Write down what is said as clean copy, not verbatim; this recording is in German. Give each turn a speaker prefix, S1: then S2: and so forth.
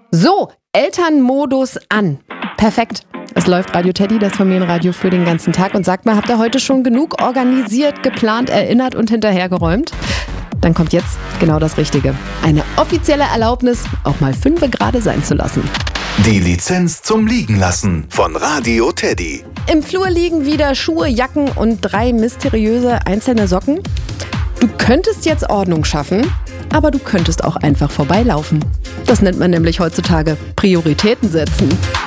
S1: So, Elternmodus an. Perfekt. Es läuft Radio Teddy, das Familienradio für den ganzen Tag. Und sagt mal, habt ihr heute schon genug organisiert, geplant, erinnert und hinterhergeräumt? Dann kommt jetzt genau das Richtige. Eine offizielle Erlaubnis, auch mal 5 gerade sein zu lassen.
S2: Die Lizenz zum Liegenlassen von Radio Teddy.
S1: Im Flur liegen wieder Schuhe, Jacken und 3 mysteriöse einzelne Socken. Du könntest jetzt Ordnung schaffen, aber du könntest auch einfach vorbeilaufen. Das nennt man nämlich heutzutage Prioritäten setzen.